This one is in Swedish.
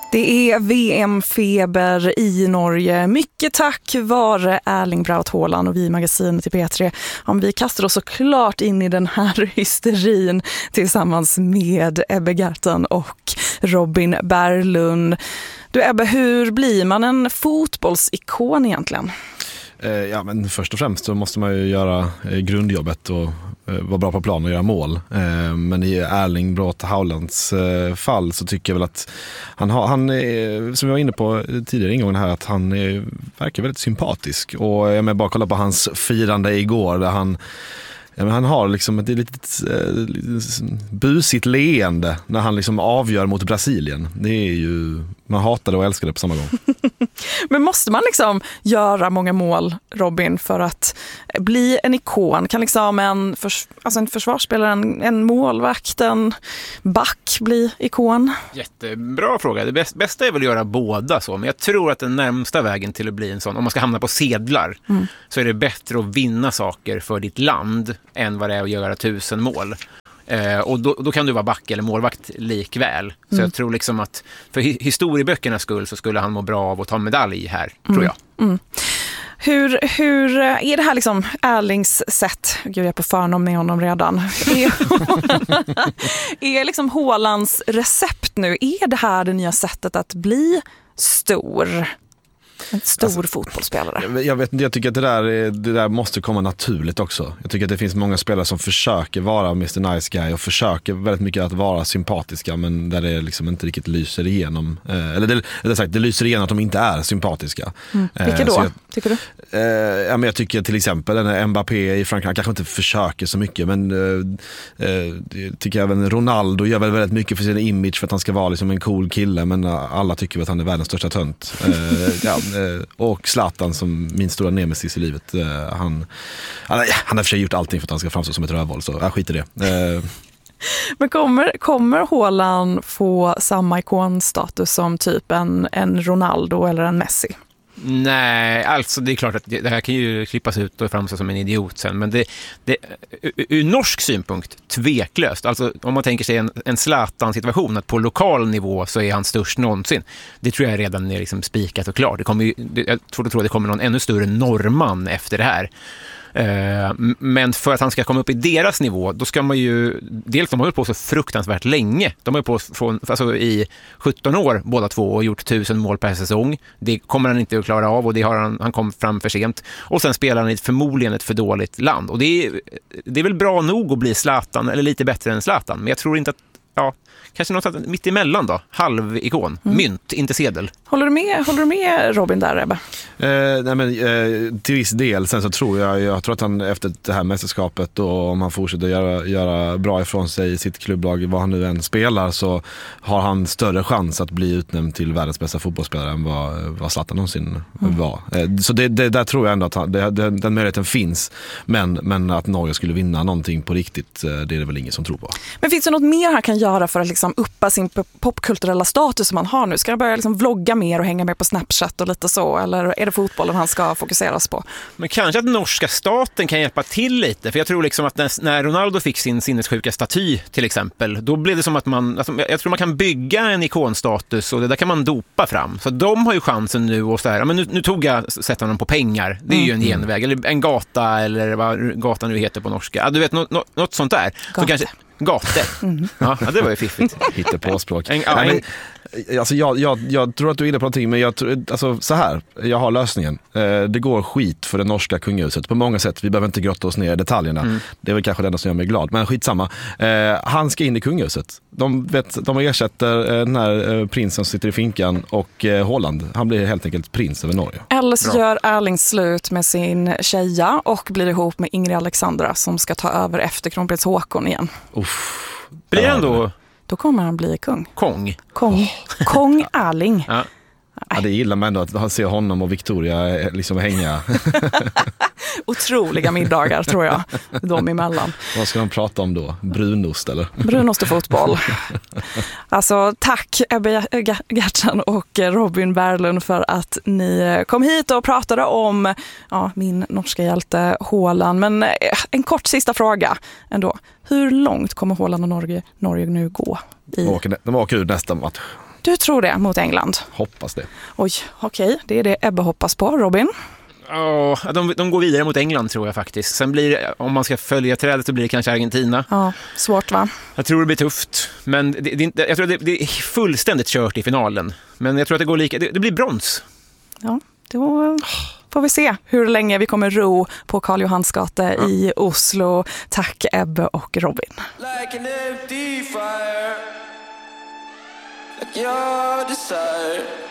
Det är VM-feber i Norge. Mycket tack vare Erling Braut Haaland och vi i magasinet i P3. Vi kastar oss såklart in i den här hysterin tillsammans med Ebbe Gerten och Robin Berglund. Du Ebbe, hur blir man en fotbollsikon egentligen? Ja, men först och främst så måste man ju göra grundjobbet och vara bra på plan och göra mål. Men i Erling Braut Haalands fall så tycker jag väl att han som jag var inne på tidigare ingången här, att han verkar väldigt sympatisk. Och jag bara kolla på hans firande igår där han har liksom ett litet busigt leende när han liksom avgör mot Brasilien. Det är ju, man hatar det och älskar det på samma gång. Men måste man liksom göra många mål, Robin, för att bli en ikon? Kan liksom en försvarsspelare, en målvakt, en back bli ikon? Jättebra fråga. Det bästa är väl att göra båda så. Men jag tror att den närmsta vägen till att bli en sån, om man ska hamna på sedlar, så är det bättre att vinna saker för ditt land än vad det är att göra 1000 mål. Och då kan du vara back eller målvakt likväl. Så jag tror liksom att för historieböckernas skull så skulle han må bra av att ta medalj här, tror jag. Hur är det här liksom Erlings sätt? Gud, jag är på förnamn med honom redan. Är liksom Haalands recept nu? Är det här det nya sättet att bli stor? En stor fotbollsspelare. Jag vet inte, jag tycker att det där måste komma naturligt också. Jag tycker att det finns många spelare som försöker vara Mr. Nice Guy och försöker väldigt mycket att vara sympatiska, men där det liksom inte riktigt lyser igenom. Det lyser igenom att de inte är sympatiska. Vilka då, tycker du? Men jag tycker till exempel Mbappé i Frankrike, han kanske inte försöker så mycket, men tycker jag även Ronaldo gör väl väldigt mycket för sin image för att han ska vara liksom en cool kille, men alla tycker att han är världens största tönt. Och Zlatan som min stora nemesis i livet, han har för sig gjort allting för att han ska framstå som ett rövhål, så jag skiter i det. Men kommer Haaland få samma ikonstatus som typ en Ronaldo eller en Messi? Nej, alltså det är klart att det här kan ju klippas ut och framstå som en idiot sen, men det ur norsk synpunkt tveklöst. Alltså om man tänker sig en Zlatan-situation, att på lokal nivå så är han störst någonsin. Det tror jag redan är liksom spikat och klart. Jag tror det kommer någon ännu större norrman efter det här. Men för att han ska komma upp i deras nivå, då ska man ju, dels de har hållit på så fruktansvärt länge, de har hållit på i 17 år båda två och gjort 1000 mål per säsong. Det kommer han inte att klara av, och det har han kom fram för sent, och sen spelar han i förmodligen ett för dåligt land, och det är väl bra nog att bli Zlatan eller lite bättre än Zlatan, men jag tror inte att kanske något mitt emellan då, halvikon, mynt, inte sedel. Håller du med Robin där, Ebbe? Till viss del. Sen så tror jag tror att han efter det här mästerskapet, och om han fortsätter göra bra ifrån sig i sitt klubblag, vad han nu än spelar, så har han större chans att bli utnämnd till världens bästa fotbollsspelare än vad Zlatan någonsin var. Så det där tror jag ändå att den möjligheten finns, men att Norge skulle vinna någonting på riktigt, det är det väl ingen som tror på. Men finns det något mer han kan göra för att liksom uppa sin popkulturella status som han har nu? Ska han börja liksom vlogga mer och hänga med på Snapchat och lite så? Eller är det fotbollen han ska fokuseras på? Men kanske att norska staten kan hjälpa till lite. För jag tror liksom att när Ronaldo fick sin sinnessjuka staty till exempel, då blev det som att jag tror man kan bygga en ikonstatus, och det där kan man dopa fram. Så de har ju chansen nu och så här, men nu tog jag sätta honom på pengar. Det är ju en genväg. Eller en gata, eller vad gatan nu heter på norska. Ja, du vet, något sånt där. Gata. Så kanske Gate. Ja, det var ju fiffigt. Hittar på språk. Alltså jag tror att du är inne på någonting, men så här, jag har lösningen. Det går skit för det norska kungahuset på många sätt. Vi behöver inte grotta oss ner i detaljerna. Det är väl kanske det enda som gör mig glad, men skitsamma. Han ska in i kungahuset. De ersätter den här prinsen som sitter i finkan, och Haaland, han blir helt enkelt prins över Norge. Eller så gör Erling slut med sin tjeja och blir ihop med Ingrid Alexandra som ska ta över efter kronprins Håkon igen. Blir han då? Då kommer han bli kung. Kung Erling. Ja. Ja, det gillar man ändå att se honom och Victoria liksom hänga. Otroliga middagar, tror jag, de emellan. Vad ska de prata om då? Brunost eller? Brunost och fotboll. Alltså, tack Ebbe Gerten och Robin Berglund för att ni kom hit och pratade om min norska hjälte Haaland. Men en kort sista fråga ändå. Hur långt kommer Haaland och Norge nu gå? De åker ut nästa match. Du tror det mot England? Hoppas det. Oj, okej. Det är det Ebbe hoppas på. Robin? Ja, de går vidare mot England tror jag faktiskt. Sen blir det, om man ska följa trädet så blir det kanske Argentina. Ja, svårt va? Jag tror det blir tufft. Men jag tror det är fullständigt kört i finalen. Men jag tror att det går lika. Det blir brons. Ja, då får vi se hur länge vi kommer ro på Karl Johans gata i Oslo. Tack Ebbe och Robin. Like an empty fire, like your desire.